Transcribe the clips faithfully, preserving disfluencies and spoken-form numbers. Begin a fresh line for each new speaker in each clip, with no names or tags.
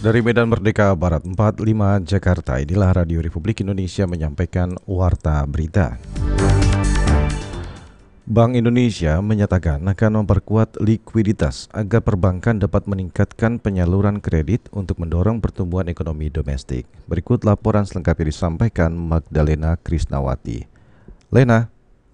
Dari Medan Merdeka Barat empat puluh lima Jakarta, inilah Radio Republik Indonesia menyampaikan Warta Berita. Bank Indonesia menyatakan akan memperkuat likuiditas agar perbankan dapat meningkatkan penyaluran kredit untuk mendorong pertumbuhan ekonomi domestik. Berikut laporan selengkapnya disampaikan Magdalena Krisnawati. Lena.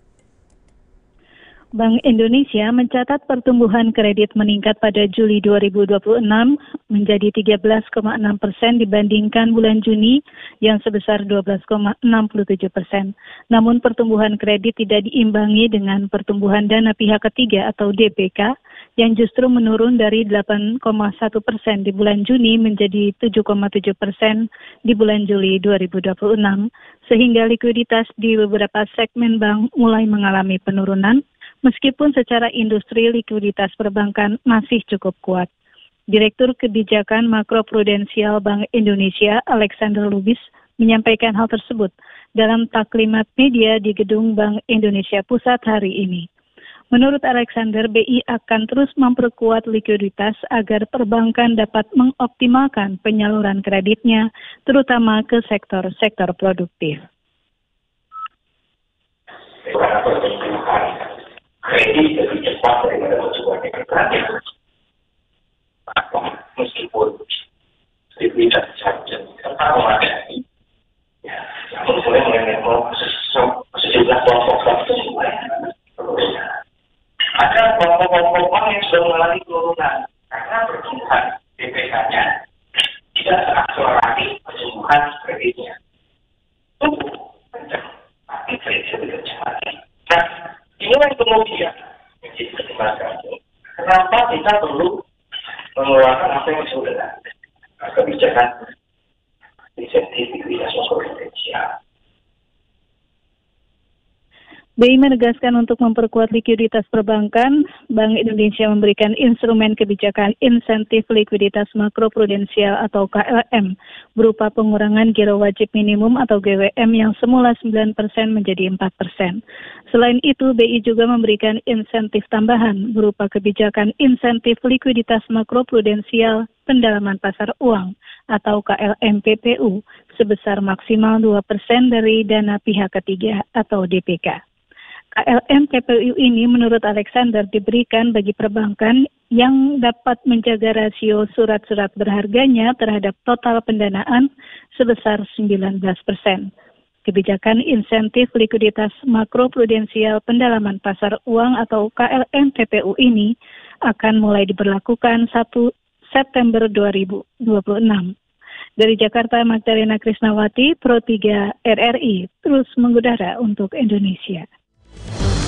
Bank Indonesia mencatat pertumbuhan kredit meningkat pada Juli dua ribu dua puluh enam menjadi tiga belas koma enam persen dibandingkan bulan Juni yang sebesar dua belas koma enam tujuh persen. Namun pertumbuhan kredit tidak diimbangi dengan pertumbuhan dana pihak ketiga atau D P K yang justru menurun dari delapan koma satu persen di bulan Juni menjadi tujuh koma tujuh persen di bulan Juli dua ribu dua puluh enam, sehingga likuiditas di beberapa segmen bank mulai mengalami penurunan. Meskipun secara industri likuiditas perbankan masih cukup kuat. Direktur Kebijakan Makroprudensial Bank Indonesia, Alexander Lubis, menyampaikan hal tersebut dalam taklimat media di Gedung Bank Indonesia Pusat hari ini. Menurut Alexander, B I akan terus memperkuat likuiditas agar perbankan dapat mengoptimalkan penyaluran kreditnya, terutama ke sektor-sektor produktif.
Kredit lebih cepat daripada pertumbuhan ekonomi. Meskipun likuiditas saja tetap memadai, ya, namun mulai mengenai sejumlah kelompok itu mulai berbeda. Ada kelompok-kelompok bank yang sudah mengalami penurunan karena pertumbuhan D P K-nya tidak seakselerasi pertumbuhan kreditnya. Tumbuh kencang, tapi kreditnya tidak cepat. Nah, inilah kemudian menjadi pertimbangan kenapa kita perlu mengeluarkan apa yang disebut dengan kebijakan insentif likuiditas makroprudensial.
B I menegaskan untuk memperkuat likuiditas perbankan, Bank Indonesia memberikan instrumen kebijakan insentif likuiditas makroprudensial atau K L M berupa pengurangan giro wajib minimum atau G W M yang semula sembilan persen menjadi empat persen. Selain itu, B I juga memberikan insentif tambahan berupa kebijakan insentif likuiditas makroprudensial pendalaman pasar uang atau K L M P P U sebesar maksimal dua persen dari dana pihak ketiga atau D P K. K L M P P U ini menurut Alexander diberikan bagi perbankan yang dapat menjaga rasio surat-surat berharganya terhadap total pendanaan sebesar sembilan belas persen. Kebijakan insentif likuiditas makroprudensial pendalaman pasar uang atau K L M P P U ini akan mulai diberlakukan satu September dua ribu dua puluh enam. Dari Jakarta, Magdalena Krisnawati, Pro tiga R R I, terus mengudara untuk Indonesia.